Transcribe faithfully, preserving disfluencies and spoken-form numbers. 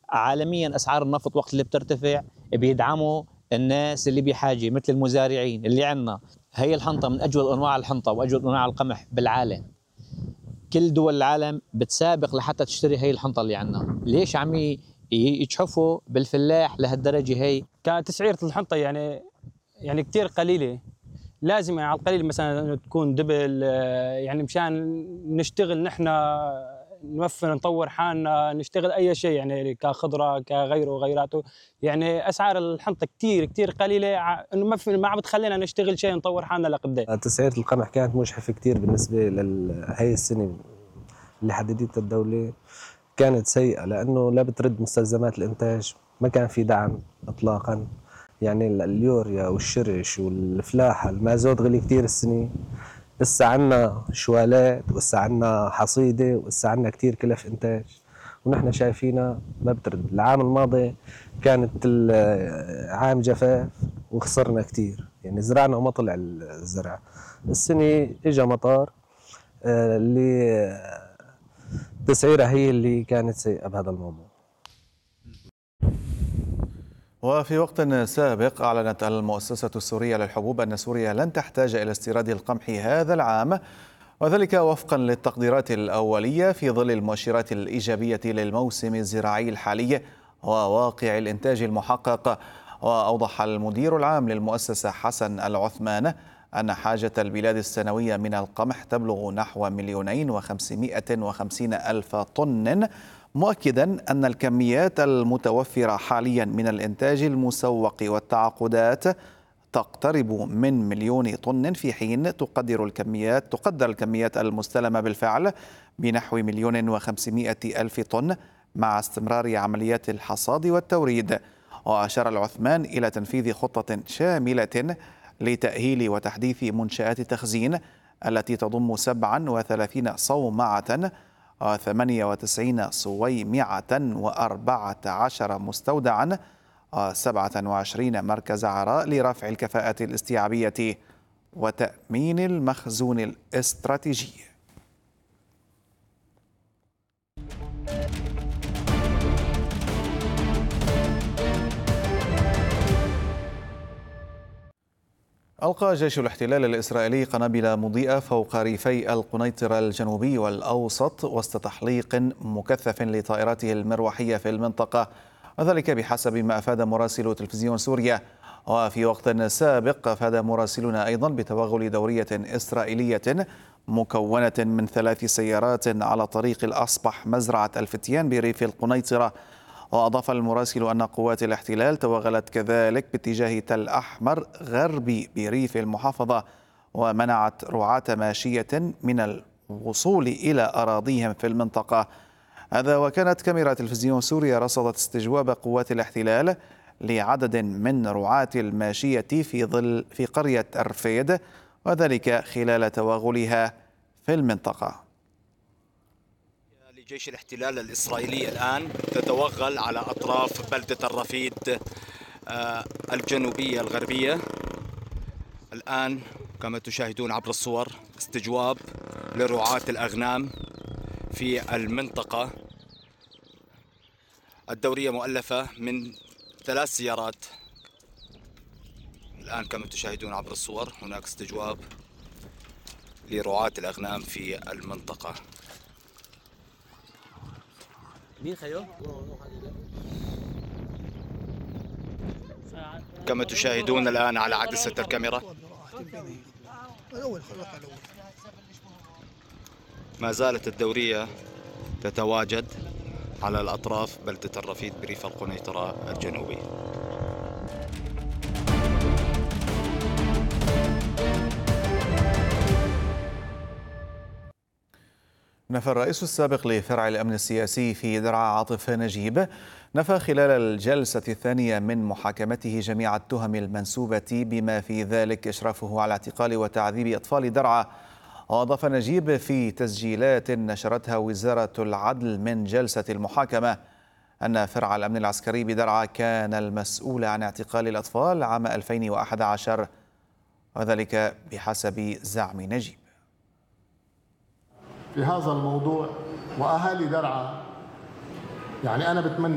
عالميا أسعار النفط وقت اللي بترتفع بيدعموا الناس اللي بحاجة مثل المزارعين اللي عندنا. هي الحنطة من أجود أنواع الحنطة وأجود أنواع القمح بالعالم. كل دول العالم بتسابق لحتى تشتري هي الحنطة اللي عندنا. ليش عم يتحفوا بالفلاح لهالدرجة هي؟ كتسعيرة الحنطة يعني يعني كتير قليلة. لازم يعني على القليل مثلا تكون دبل، يعني مشان نشتغل نحن نوفر نطور حالنا نشتغل اي شيء يعني كخضره كغيره وغيراته. يعني اسعار الحنطه كثير كثير قليله، انه ما في ما عم بتخلينا نشتغل شيء نطور حالنا لقدام. تسعيره القمح كانت مجحفه كثير بالنسبه لهي السنه اللي حددتها الدوله، كانت سيئه لانه لا بترد مستلزمات الانتاج، ما كان في دعم اطلاقا. يعني اليوريا والشرش والفلاحه المازوت غلي كثير السنه. لسه عنا شوالات ولسه عنا حصيده ولسه عنا كثير كلف انتاج، ونحن شايفينها ما بترد. العام الماضي كانت عام جفاف وخسرنا كثير، يعني زرعنا وما طلع الزرع. السنه اجى مطر اللي تسعيرها هي اللي كانت سيئه بهذا الموضوع. وفي وقت سابق أعلنت المؤسسة السورية للحبوب أن سوريا لن تحتاج إلى استيراد القمح هذا العام، وذلك وفقا للتقديرات الأولية في ظل المؤشرات الإيجابية للموسم الزراعي الحالي وواقع الإنتاج المحقق. وأوضح المدير العام للمؤسسة حسن العثمان أن حاجة البلاد السنوية من القمح تبلغ نحو مليونين وخمسمائة وخمسين ألف طن، مؤكدا أن الكميات المتوفرة حاليا من الإنتاج المسوق والتعاقدات تقترب من مليون طن، في حين تقدر الكميات تقدر الكميات المستلمة بالفعل بنحو مليون وخمسمائة ألف طن مع استمرار عمليات الحصاد والتوريد. وأشار العثمان إلى تنفيذ خطة شاملة لتأهيل وتحديث منشآت تخزين التي تضم سبعة وثلاثين صومعة وثمانية وتسعين صويمعة وأربعة عشر مستودعا وسبعة وعشرين مركز عراء لرفع الكفاءة الاستيعابية وتأمين المخزون الاستراتيجي. ألقى جيش الاحتلال الإسرائيلي قنابل مضيئة فوق ريفي القنيطرة الجنوبي والأوسط وسط تحليق مكثف لطائراته المروحية في المنطقة، وذلك بحسب ما أفاد مراسل تلفزيون سوريا. وفي وقت سابق أفاد مراسلنا أيضا بتوغل دورية إسرائيلية مكونة من ثلاث سيارات على طريق الأصبح مزرعة الفتيان بريف القنيطرة. وأضاف المراسل أن قوات الاحتلال توغلت كذلك باتجاه تل أحمر غربي بريف المحافظة، ومنعت رعاة ماشية من الوصول إلى أراضيهم في المنطقة. هذا وكانت كاميرا تلفزيون سوريا رصدت استجواب قوات الاحتلال لعدد من رعاة الماشية في ظل في قرية أرفيد، وذلك خلال توغلها في المنطقة. جيش الاحتلال الإسرائيلي الآن تتوغل على أطراف بلدة الرفيد الجنوبية الغربية. الآن كما تشاهدون عبر الصور استجواب لرعاة الأغنام في المنطقة. الدورية مؤلفة من ثلاث سيارات. الآن كما تشاهدون عبر الصور هناك استجواب لرعاة الأغنام في المنطقة. كما تشاهدون الآن على عدسة الكاميرا ما زالت الدورية تتواجد على الأطراف بلدة الرفيد بريف القنيطرة الجنوبي. نفى الرئيس السابق لفرع الأمن السياسي في درعا عاطف نجيب نفى خلال الجلسة الثانية من محاكمته جميع التهم المنسوبة بما في ذلك إشرافه على اعتقال وتعذيب أطفال درعا. وأضاف نجيب في تسجيلات نشرتها وزارة العدل من جلسة المحاكمة أن فرع الأمن العسكري بدرعا كان المسؤول عن اعتقال الأطفال عام ألفين وأحد عشر، وذلك بحسب زعم نجيب. في هذا الموضوع وأهالي درعا، يعني أنا بتمنى